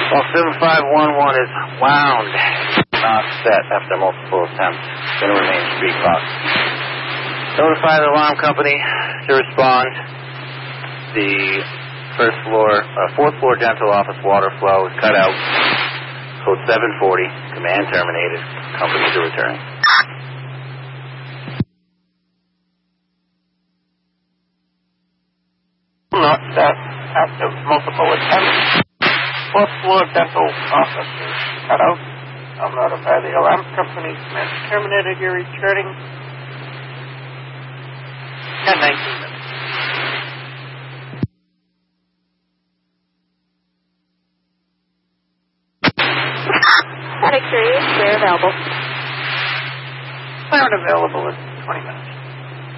Well, 7511 is wound, not set after multiple attempts. Going to remain street locked. Notify the alarm company to respond. The fourth floor dental office water flow is cut out. Code 740. Command terminated. Company to return. Not set after multiple attempts. Fourth floor dental office is cut out. I'll notify the alarm company. Command terminated. You're returning 10-19 minutes. Panic 3, clear available. Cleared available in 20 minutes.